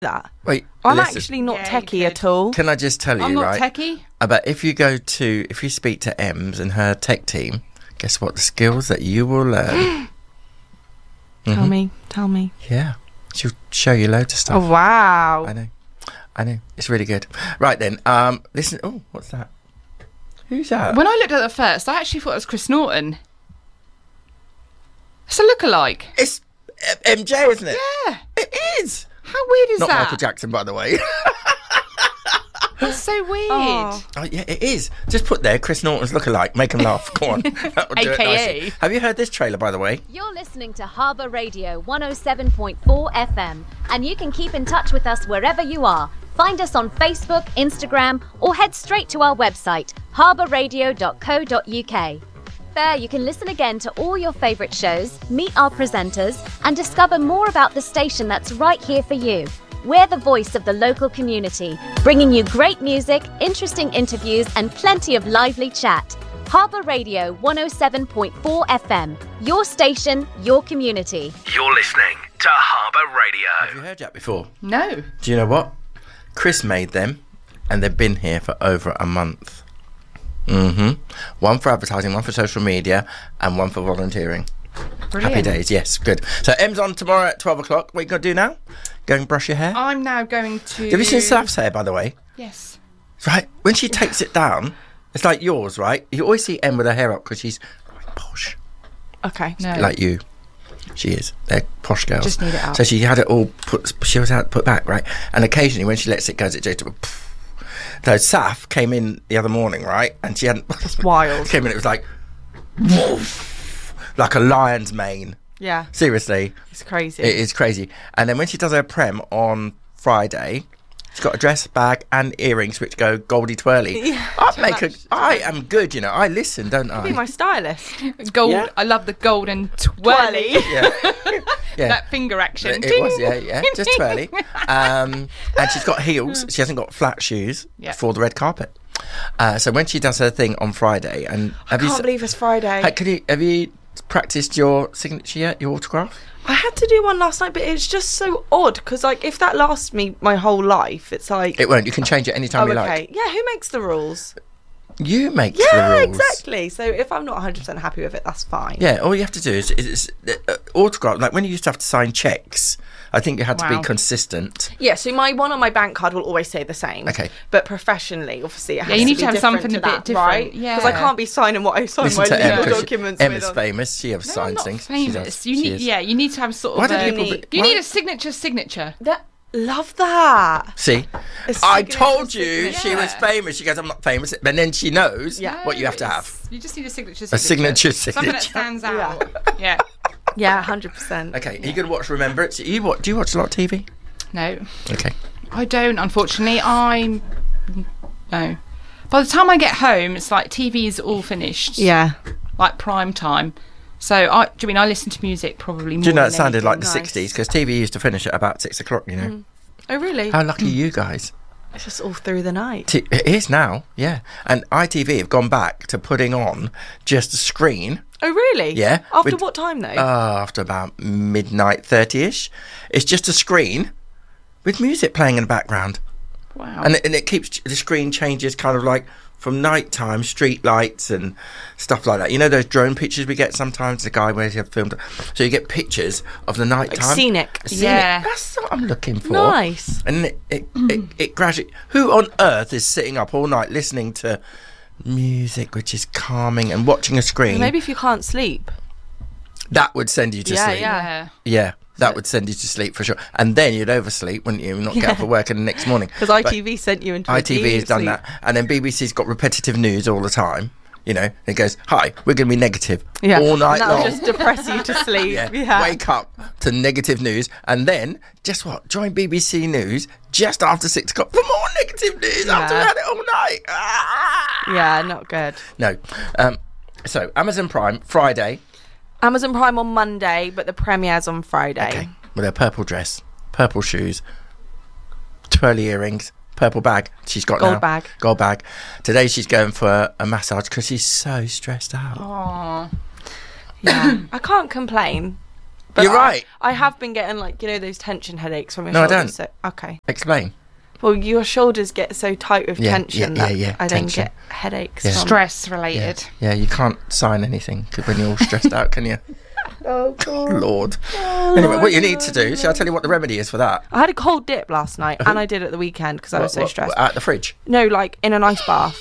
that. Wait, I'm listen. actually not Yeah, techie you at all. Can I just tell you, I'm not right? techie. But if you speak to Ems and her tech team, guess what? The skills that you will learn. Tell me. Yeah. She'll show you loads of stuff. Oh, wow. I know. It's really good. Right then, listen. Oh, what's that? Who's that? When I looked at it first, I actually thought it was Chris Norton. It's a lookalike. It's MJ, isn't it? Yeah. It is. How weird is Not that? Michael Jackson, by the way. That's so weird. Oh. Oh, yeah, it is. Just put there, Chris Norton's lookalike. Make him laugh. Go on. That would do it AKA. nicely. Have you heard this trailer, by the way? You're listening to Harbour Radio 107.4 FM, and you can keep in touch with us wherever you are. Find us on Facebook, Instagram, or head straight to our website, harbourradio.co.uk. There you can listen again to all your favourite shows, meet our presenters, and discover more about the station that's right here for you. We're the voice of the local community, bringing you great music, interesting interviews, and plenty of lively chat. Harbour Radio 107.4 FM, your station, your community. You're listening to Harbour Have Radio. you heard Jack before? No. Do you know what? Chris made them, and they've been here for over a month. One for advertising, one for social media, and one for volunteering. Brilliant. Happy days, yes, good. So M's on tomorrow at 12 o'clock. What are you going to do now? Go and brush your hair? I'm now going to... Have you seen Saf's hair, by the way? Yes. Right, when she takes it down, it's like yours, right? You always see Em with her hair up because she's quite posh, Okay. No. like you. She is. They're posh girls. Just need it out. So she had it all put back, right? And occasionally when she lets it go, it just... So Saf came in the other morning, right? And she hadn't... It's wild. Came in, it was like... Woof, like a lion's mane. Yeah. Seriously. It's crazy. It is crazy. And then when she does her prem on Friday, she's got a dress, bag, and earrings which go goldy twirly. Yeah. I am good, you know. I listen, don't I? Be my stylist. Gold. Yeah. I love the gold and twirly. Yeah. Yeah. That finger action. It was, yeah, just twirly. And she's got heels. She hasn't got flat shoes Yeah. for the red carpet. So when she does her thing on Friday, and I can't believe it's Friday. have you practiced your signature yet? Your autograph? I had to do one last night, but it's just so odd because, like, if that lasts me my whole life, it's like. It won't. You can change it anytime you okay. like. Yeah, who makes the rules? You make the Yeah, rules. exactly. So if I'm not 100% happy with it, that's fine. Yeah, all you have to do is autograph. Like when you used to have to sign checks, I think you had to be Wow. consistent. Yeah, so my one on my bank card will always say the same. Okay. But professionally, obviously, it has you need be to have different something to a bit that, different, right? yeah. Because I can't be signing what I sign Listen my to Em, legal 'cause documents Emma's with. famous. She has No, I'm signs not things. She famous. does. You She need, is. yeah, you need to have sort Why of. do a- people? unique. you why- need a signature. Love that. See, A I signature told you signature. she was famous. She goes, I'm not famous. But then she knows Yeah. what you have to have. You just need a signature. A signature Something that signature. stands out. Yeah. Yeah, 100%. Okay, are you going to watch Remember It? Do you watch a lot of TV? No, Okay. I don't. Unfortunately, no. By the time I get home, it's like TV is all finished. Yeah. Like prime time. So I listen to music probably more. Do you know it than sounded like the Nice. 60s? Because TV used to finish at about 6 o'clock, you know. Oh, really? How lucky you guys. It's just all through the night. It is now, yeah. And ITV have gone back to putting on just a screen. Oh, really? Yeah, After with- what time, though? After about midnight 30ish. It's just a screen with music playing in the background. Wow. And it keeps, the screen changes kind of like from nighttime, street lights and stuff like that. You know those drone pictures we get sometimes? The guy where he filmed. So you get pictures of the nighttime. scenic. Yeah. That's what I'm looking for. Nice. And it gradually. Who on earth is sitting up all night listening to music which is calming and watching a screen? Maybe if you can't sleep. That would send you to Yeah, sleep. yeah. Yeah, that would send you to sleep for sure. And then you'd oversleep, wouldn't you? Not get up for work in the next morning. Because ITV sent you into a ITV deep has done sleep. that. And then BBC's got repetitive news all the time. You know, it goes, hi, we're going to be negative all night and that'll long. just depress you to sleep. Yeah. Wake up to negative news. And then, guess what? Join BBC News just after 6 o'clock for more negative news after we had it all night. Ah! Yeah, not good. No. So, Amazon Prime, Friday. Amazon Prime on Monday, but the premiere's on Friday. Okay. With her purple dress, purple shoes, twirly earrings, purple bag. She's got Gold now. bag. Gold bag. Today she's going for a massage because she's so stressed out. Aw. Yeah. I can't complain. But You're right. I have been getting like, you know, those tension headaches from your No, I shoulders. don't. So, okay. Explain. Well, your shoulders get so tight with Yeah, tension yeah, that yeah, I then tension. get headaches. Yeah. From... Stress related. Yeah, you can't sign anything when you're all stressed out, can you? Oh, God. Lord. Anyway, what you need to do, shall I tell you what the remedy is for that? I had a cold dip last night, and I did at the weekend because I was so stressed. At the fridge? No, like in an ice bath.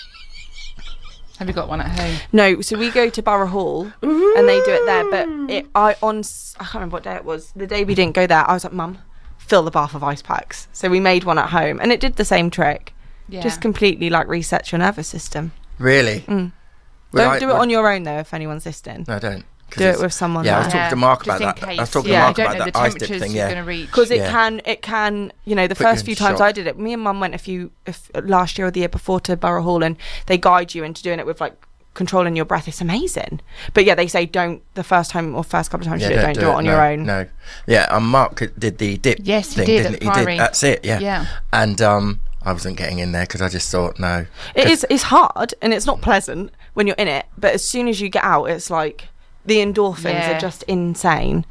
Have you got one at home? No, so we go to Borough Hall and they do it there. But I can't remember what day it was. The day we didn't go there, I was like, Mum, fill the bath of ice packs. So we made one at home, and it did the same trick. Yeah. Just completely like resets your nervous system. Really? Don't do it on your own though. If anyone's listening, No, don't. 'Cause do it it's- with someone. Yeah, I was there. talking to Mark just about in that. case. I was talking Yeah, to I Mark don't about know that the ice dip temperatures thing, you're yeah. going to reach. Because Yeah. it can, you know, the Put you first in few times shock. I did it, me and Mum went last year or the year before to Borough Hall, and they guide you into doing it with like controlling your breath. It's amazing. But yeah, they say don't the first time or first couple of times you do it, don't do it on your own. No. Yeah, Mark did the dip Yes, he thing, did didn't at he? He Priory. did. That's it, yeah. Yeah. And I wasn't getting in there because I just thought, no. It's hard and it's not pleasant when you're in it, but as soon as you get out, it's like the endorphins Yeah. are just insane.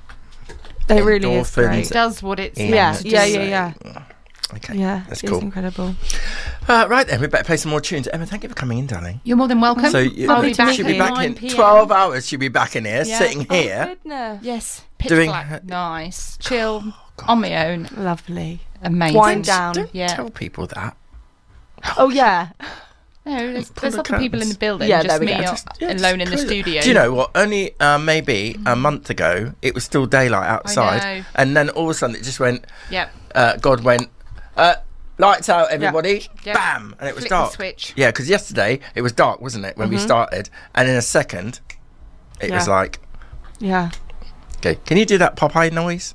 They really is Endorphins. great. It does what it's Yeah, meant to yeah, do. yeah, yeah. Okay, Yeah, that's it's cool. incredible. Right then, we better play some more tunes. Emma, thank you for coming in, darling. You're more than welcome. So I'll be back she'll be at back 9 in PM. 12 hours. She'll be back in here, Yeah. sitting here. Goodness. Yes, pitch Doing black, her- nice, chill, on my own, Lovely. amazing. Wind down. Don't Yeah. tell people that. Oh yeah. No, there's the other people in curtains. the building. Yeah, just there we me go. alone in the close it. studio. Do you know what? Only maybe a month ago, it was still daylight outside, know. and then all of a sudden it just went. Yep. God went. Lights out, everybody! Yeah. Bam, and it was Flick the dark. switch. Yeah, because yesterday it was dark, wasn't it, when we started? And in a second, it was Yeah. like, Yeah. okay, can you do that Popeye noise?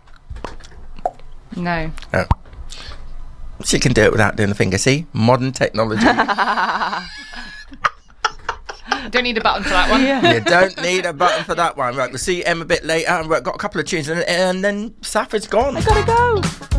No. Oh. She can do it without doing the finger. See, modern technology. Don't need a button for that one. You don't need a button for that one. Right, we'll see Em a bit later, and we've got a couple of tunes, and then Safford's gone. Gotta go.